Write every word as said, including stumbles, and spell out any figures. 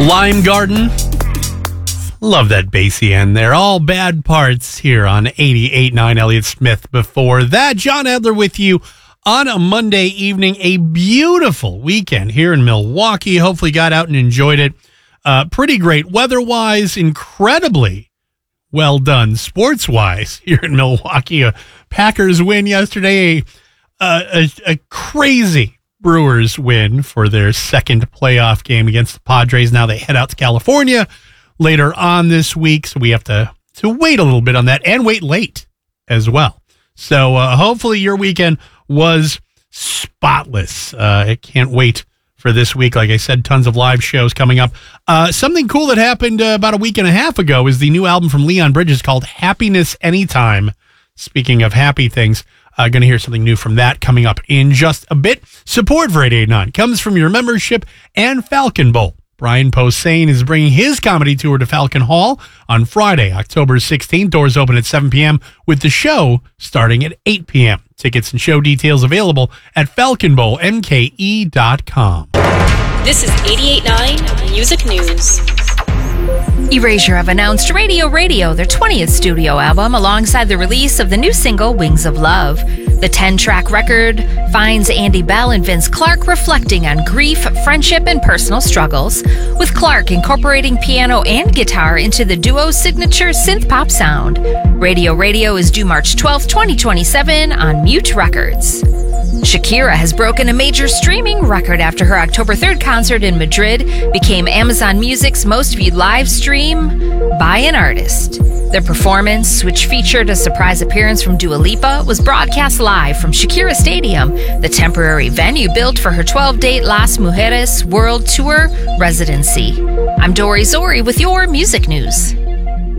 Lime Garden. Love that bassy end there. All bad parts here on eighty-eight point nine Elliott Smith. Before that, John Adler with you on a Monday evening. A beautiful weekend here in Milwaukee. Hopefully got out and enjoyed it. Uh, pretty great weather-wise. Incredibly well done sports-wise here in Milwaukee. A Packers win yesterday. A, a, a crazy Brewers win for their second playoff game against the Padres. Now they head out to California later on this week, so we have to, to wait a little bit on that and wait late as well. So uh, hopefully your weekend was spotless. Uh, I can't wait for this week. Like I said, tons of live shows coming up. Uh, something cool that happened uh, about a week and a half ago is the new album from Leon Bridges called Happiness Anytime. Speaking of happy things, uh, going to hear something new from that coming up in just a bit. Support for eighty-eight point nine comes from your membership and Falcon Bowl. Brian Posehn is bringing his comedy tour to Falcon Hall on Friday, October sixteenth. Doors open at seven p.m. with the show starting at eight p.m. Tickets and show details available at falcon bowl m k e dot com. This is eighty-eight point nine Music News. Erasure have announced Radio Radio, their twentieth studio album, alongside the release of the new single Wings of Love. The ten-track record finds Andy Bell and Vince Clarke reflecting on grief, friendship, and personal struggles, with Clarke incorporating piano and guitar into the duo's signature synth-pop sound. Radio Radio is due March twelfth, twenty twenty-seven on Mute Records. Shakira has broken a major streaming record after her October third concert in Madrid became Amazon Music's most viewed live stream by an artist. The performance, which featured a surprise appearance from Dua Lipa, was broadcast live from Shakira Stadium, the temporary venue built for her twelve-date Las Mujeres World Tour residency. I'm Dory Zori with your music news.